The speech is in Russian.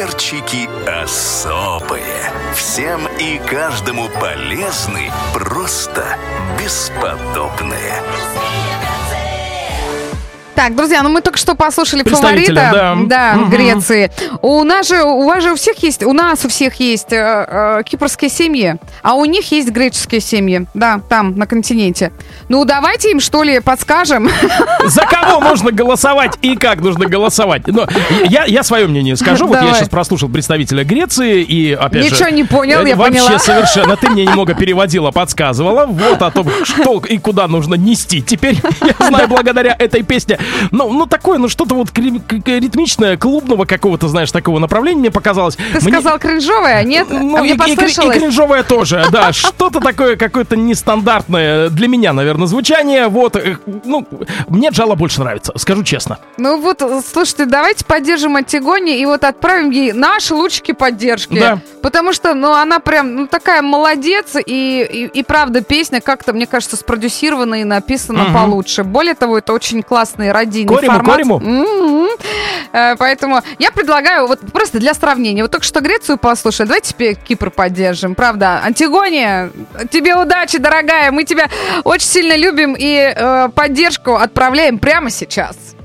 Перчики особые. Всем и каждому полезны, просто бесподобные. Так, друзья, мы только что послушали фаворита Греции. У нас у всех есть кипрские семьи, а у них есть греческие семьи, да, там, на континенте. Ну, давайте им, что ли, подскажем. За кого нужно голосовать и как нужно голосовать? Но я свое мнение скажу. Вот я сейчас прослушал представителя Греции и, опять же... Ничего не понял, я вообще поняла. Вообще совершенно. Ты мне немного переводила, подсказывала. Вот о том, что и куда нужно нести. Теперь я знаю благодаря этой песне. Ну, такое, что-то вот ритмичное, клубного какого-то, знаешь, такого направления мне показалось. Ты сказал кринжовое, нет? Мне послышалось. И кринжовое тоже, да. Что-то такое, какое-то нестандартное для меня, наверное, звучание. Вот, мне Джала больше нравится, скажу честно. Ну вот, слушайте, давайте поддержим Антигони и вот отправим ей наши лучики поддержки. Да. Потому что, она прям, такая молодец, и правда, песня как-то, мне кажется, спродюсирована и написана получше. Более того, это очень классный радийный формат. Поэтому я предлагаю, вот просто для сравнения, вот только что Грецию послушали, давайте теперь Кипр поддержим, правда. Антигония, тебе удачи, дорогая, мы тебя очень сильно любим и поддержку отправляем прямо сейчас.